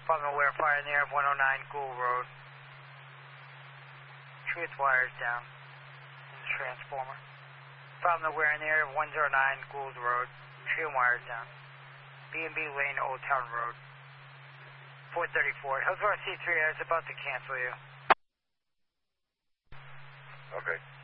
Problem aware fire in the air of 109 Gould Road. Tree with wires down in the transformer. Problem aware in the air of 109 Gould Road. Tree and wires down. B&B Lane, Old Town Road. 434. Hillsborough C3, I was about to cancel you. Okay.